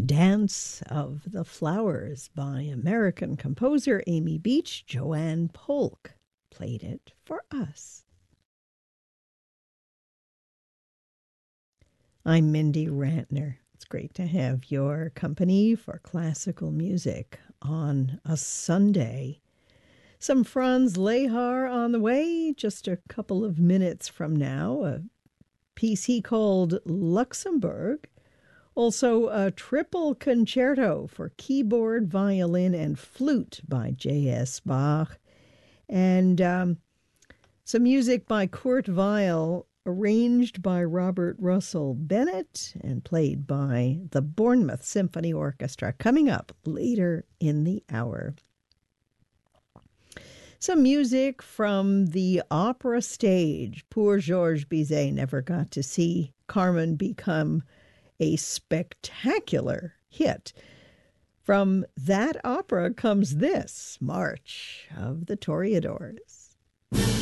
Dance of the Flowers by American composer Amy Beach. Joanne Polk played it for us. I'm Mindy Rantner. It's great to have your company for classical music on a Sunday. Some Franz Lehár on the way just a couple of minutes from now. A piece he called Luxembourg. Also, a triple concerto for keyboard, violin, and flute by J.S. Bach. And some music by Kurt Weill, arranged by Robert Russell Bennett and played by the Bournemouth Symphony Orchestra, coming up later in the hour. Some music from the opera stage. Poor Georges Bizet never got to see Carmen become a spectacular hit. From that opera comes this, March of the Toreadors.